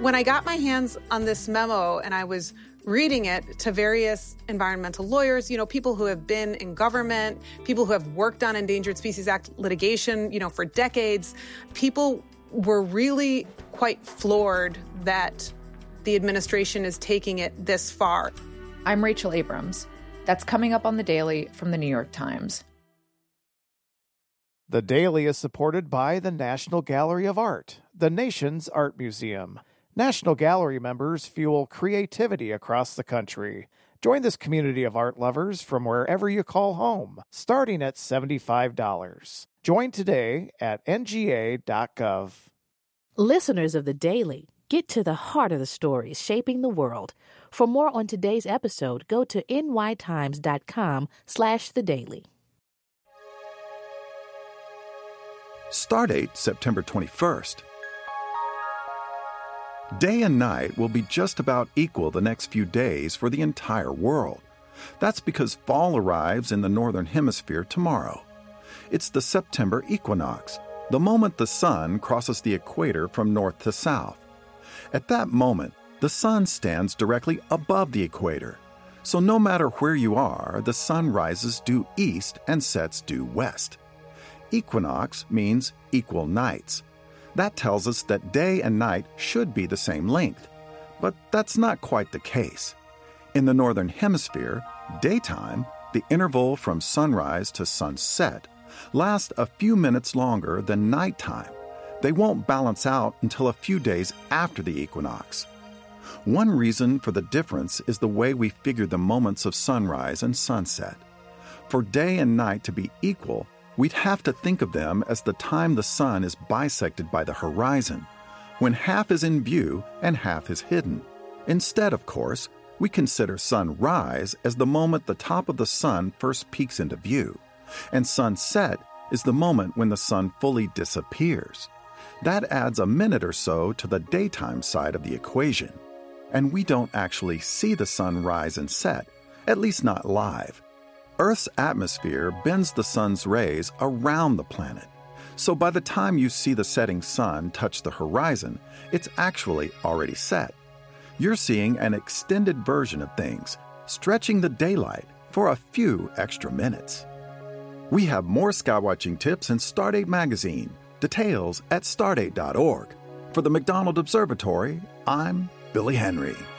When I got my hands on this memo and I was reading it to various environmental lawyers, people who have been in government, people who have worked on Endangered Species Act litigation, for decades, people were really quite floored that the administration is taking it this far. I'm Rachel Abrams. That's coming up on The Daily from The New York Times. The Daily is supported by the National Gallery of Art, the nation's art museum. National Gallery members fuel creativity across the country. Join this community of art lovers from wherever you call home, starting at $75. Join today at nga.gov. Listeners of The Daily, get to the heart of the stories shaping the world. For more on today's episode, go to nytimes.com/thedaily. Stardate September 21st. Day and night will be just about equal the next few days for the entire world. That's because fall arrives in the northern hemisphere tomorrow. It's the September equinox, the moment the sun crosses the equator from north to south. At that moment, the sun stands directly above the equator. So no matter where you are, the sun rises due east and sets due west. Equinox means equal nights. That tells us that day and night should be the same length. But that's not quite the case. In the northern hemisphere, daytime, the interval from sunrise to sunset, lasts a few minutes longer than nighttime. They won't balance out until a few days after the equinox. One reason for the difference is the way we figure the moments of sunrise and sunset. For day and night to be equal, we'd have to think of them as the time the sun is bisected by the horizon, when half is in view and half is hidden. Instead, of course, we consider sunrise as the moment the top of the sun first peeks into view, and sunset is the moment when the sun fully disappears. That adds a minute or so to the daytime side of the equation. And we don't actually see the sun rise and set, at least not live. Earth's atmosphere bends the sun's rays around the planet. So by the time you see the setting sun touch the horizon, it's actually already set. You're seeing an extended version of things, stretching the daylight for a few extra minutes. We have more skywatching tips in Stardate magazine. Details at stardate.org. For the McDonald Observatory, I'm Billy Henry.